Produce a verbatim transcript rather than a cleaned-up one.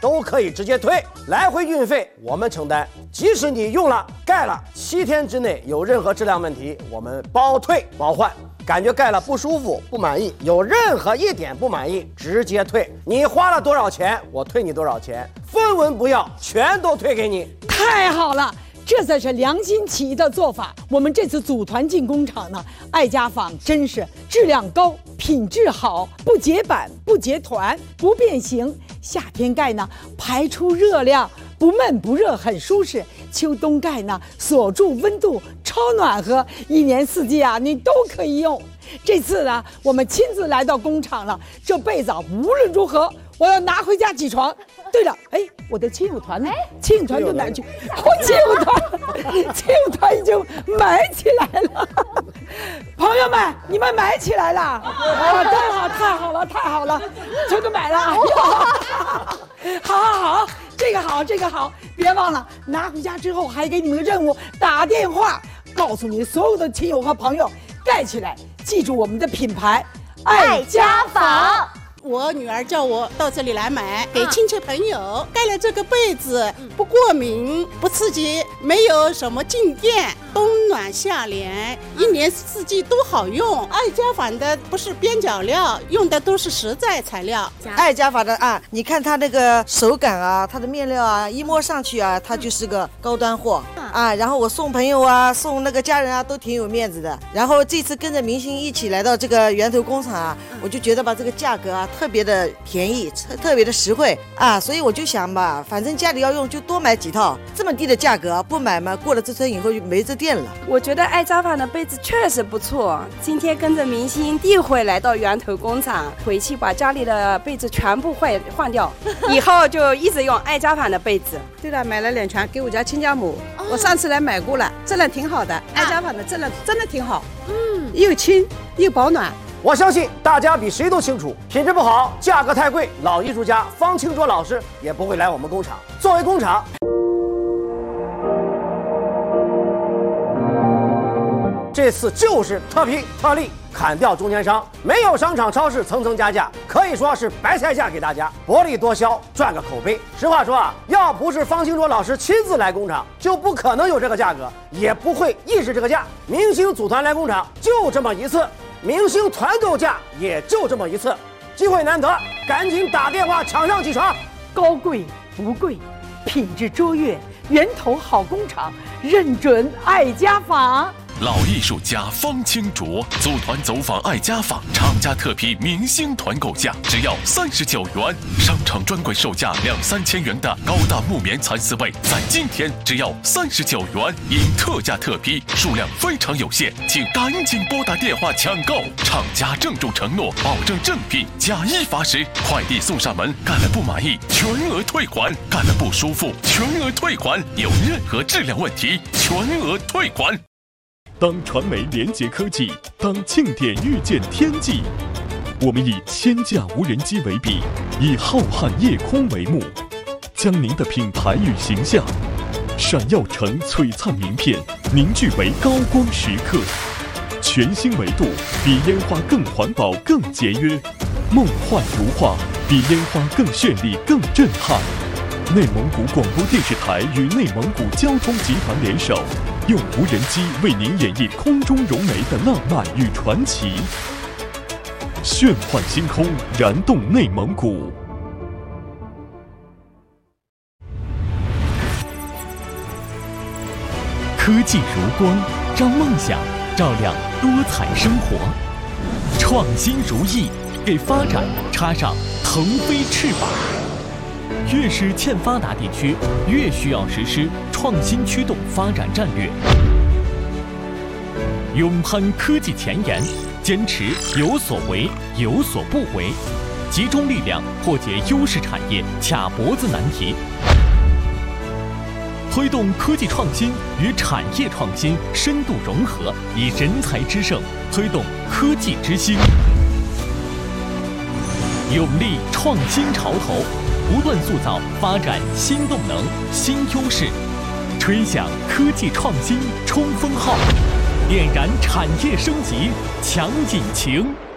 都可以直接退，来回运费我们承担。即使你用了盖了七天之内有任何质量问题，我们包退包换。感觉盖了不舒服不满意，有任何一点不满意直接退。你花了多少钱，我退你多少钱，分文不要，全都退给你。 太好了，这才是良心企业的做法。我们这次组团进工厂呢，爱家纺真是质量高，品质好，不结板不结团不变形。夏天盖呢排出热量，不闷不热，很舒适。秋冬盖呢锁住温度，超暖和，一年四季啊你都可以用。这次呢我们亲自来到工厂了，这被子啊无论如何我要拿回家起床。对了，哎，我的亲友团呢？亲友团到哪去？我亲友团，亲友团已经买起来了。朋友们，你们买起来了？啊，太好，太好了，太好了，全都买了。好好好，这个好，这个好，别忘了拿回家之后还给你们个任务，打电话告诉你所有的亲友和朋友，盖起来，记住我们的品牌， 爱家纺。 我女儿叫我到这里来买，给亲戚朋友盖了这个被子，不过敏不刺激，没有什么静电，冬暖夏凉，一年四季都好用。爱家纺的不是边角料，用的都是实在材料。 爱家纺的啊，你看它那个手感啊，它的面料啊，一摸上去啊，它就是个高端货啊。然后我送朋友啊，送那个家人啊，都挺有面子的。然后这次跟着明星一起来到这个源头工厂啊，我就觉得吧，这个价格啊特别的便宜，特特别的实惠啊，所以我就想吧，反正家里要用就多买几套，这么低的价格不买嘛，过了这村以后就没这店了。 我觉得爱家纺的被子确实不错，今天跟着明星地会来到源头工厂，回去把家里的被子全部换换掉，以后就一直用爱家纺的被子。 对了，买了两床给我家亲家母，哦、我上次来买过了，质量挺好的，爱家纺的质量真的挺好，嗯，又轻又保暖。 我相信大家比谁都清楚，品质不好，价格太贵，老艺术家方清卓老师也不会来我们工厂。作为工厂，这次就是特批特例，砍掉中间商，没有商场超市层层加价，可以说是白菜价给大家，薄利多销，赚个口碑。实话说啊，要不是方清卓老师亲自来工厂，就不可能有这个价格，也不会意识这个价。明星组团来工厂就这么一次，明星团购价也就这么一次，机会难得，赶紧打电话抢上几床。 高贵不贵，品质卓越，源头好工厂，认准爱家纺。 老艺术家方清卓组团走访爱家纺，厂家特批明星团购价只要三十九元，商场专柜售价两三千元的高档木棉蚕丝被，在今天只要三十九元，因特价特批，数量非常有限，请赶紧拨打电话抢购。厂家郑重承诺，保证正品，假一罚十，快递送上门，干了不满意全额退款，干了不舒服全额退款，有任何质量问题全额退款。 当传媒联结科技，当庆典遇见天际，我们以千架无人机为笔，以浩瀚夜空为幕，将您的品牌与形象闪耀成璀璨名片，凝聚为高光时刻。全新维度，比烟花更环保、更节约；梦幻如画，比烟花更绚丽、更震撼。内蒙古广播电视台与内蒙古交通集团联手，用无人机为您演绎空中融媒的浪漫与传奇，炫幻星空，燃动内蒙古。 科技如光，让梦想照亮多彩生活；创新如翼，给发展插上腾飞翅膀。越是欠发达地区，越需要实施创新驱动发展战略，勇攀科技前沿，坚持有所为有所不为，集中力量破解优势产业卡脖子难题，推动科技创新与产业创新深度融合，以人才之盛推动科技之星，勇立创新潮头，不断塑造发展新动能、新优势，吹响科技创新冲锋号，点燃产业升级强引擎。